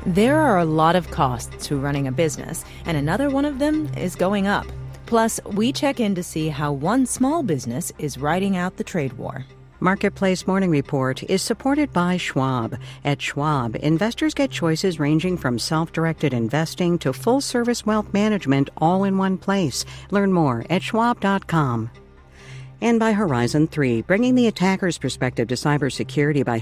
There are a lot of costs to running a business, and another one of them is going up. Plus, we check in to see how one small business is riding out the trade war. Marketplace Morning Report is supported by Schwab. At Schwab, investors get choices ranging from self-directed investing to full-service wealth management all in one place. Learn more at schwab.com. And by Horizon 3, bringing the attacker's perspective to cybersecurity by